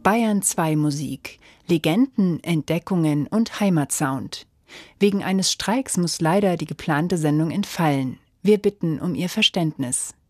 Bayern 2 Musik. Legenden, Entdeckungen und Heimatsound. Wegen eines Streiks muss leider die geplante Sendung entfallen. Wir bitten um Ihr Verständnis.